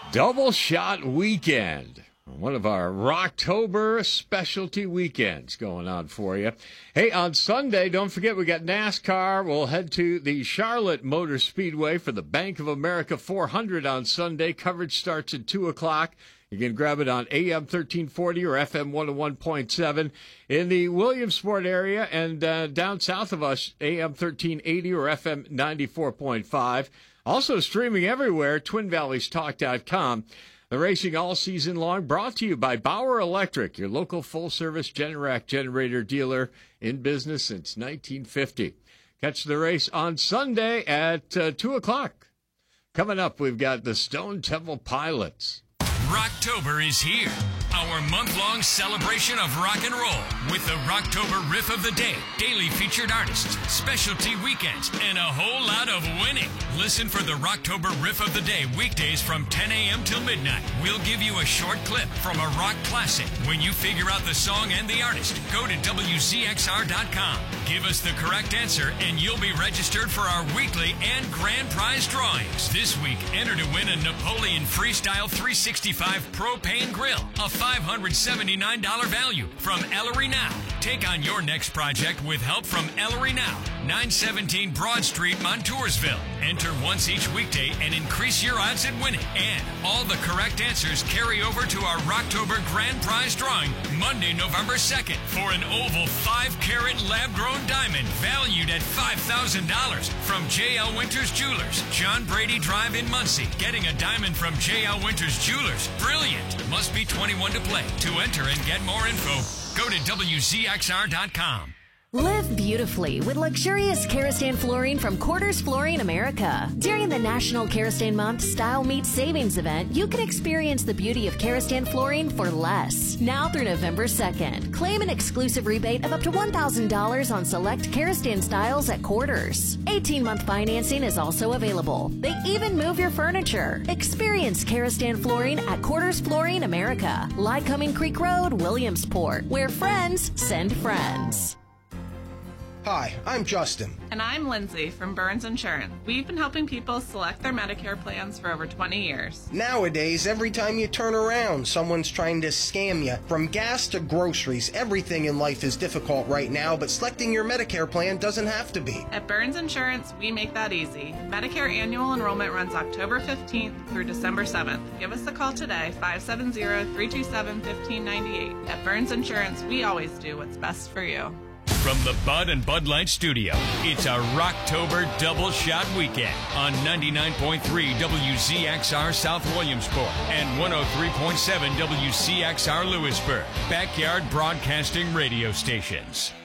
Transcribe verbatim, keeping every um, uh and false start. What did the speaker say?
Double Shot Weekend. One of our Rocktober specialty weekends going on for you. Hey, on Sunday, don't forget we got NASCAR. We'll head to the Charlotte Motor Speedway for the Bank of America four hundred on Sunday. Coverage starts at two o'clock. You can grab it on A M thirteen forty or F M one oh one point seven. In the Williamsport area and uh, down south of us, A M thirteen eighty or F M ninety-four point five. Also streaming everywhere, twin valleys talk dot com. The racing all season long, brought to you by Bauer Electric, your local full-service Generac generator dealer in business since nineteen fifty. Catch the race on Sunday at uh, two o'clock. Coming up, we've got the Stone Temple Pilots. Rocktober is here, our month-long celebration of rock and roll with the Rocktober Riff of the Day, daily featured artists, specialty weekends, and a whole lot of winning. Listen for the Rocktober Riff of the Day weekdays from ten a.m. till midnight. We'll give you a short clip from a rock classic. When you figure out the song and the artist, go to W Z X R dot com. Give us the correct answer, and you'll be registered for our weekly and grand prize drawings. This week, enter to win a Napoleon Freestyle three sixty-five propane grill, a five hundred seventy-nine dollars value from Ellery Now. Take on your next project with help from Ellery Now, nine seventeen Broad Street, Montoursville. Enter once each weekday and increase your odds at winning. And all the correct answers carry over to our Rocktober Grand Prize drawing Monday, November second for an oval five carat lab-grown diamond valued at five thousand dollars from J L Winters Jewelers, John Brady Drive in Muncie. Getting a diamond from J L Winters Jewelers, brilliant. Must be twenty-one to play. To enter and get more info, go to W Z X R dot com. Live beautifully with luxurious Karastan flooring from Quarters Flooring America. During the National Karastan Month Style Meets Savings event, you can experience the beauty of Karastan flooring for less. Now through November second, claim an exclusive rebate of up to one thousand dollars on select Karastan styles at Quarters. eighteen-month financing is also available. They even move your furniture. Experience Karastan flooring at Quarters Flooring America, Lycoming Creek Road, Williamsport, where friends send friends. Hi, I'm Justin. And I'm Lindsay from Burns Insurance. We've been helping people select their Medicare plans for over twenty years. Nowadays, every time you turn around, someone's trying to scam you. From gas to groceries, everything in life is difficult right now, but selecting your Medicare plan doesn't have to be. At Burns Insurance, we make that easy. Medicare annual enrollment runs October fifteenth through December seventh. Give us a call today, five seven zero, three two seven, one five nine eight. At Burns Insurance, we always do what's best for you. From the Bud and Bud Light studio, it's a Rocktober Double Shot Weekend on ninety-nine point three W Z X R South Williamsport and one oh three point seven W C X R Lewisburg, backyard broadcasting radio stations.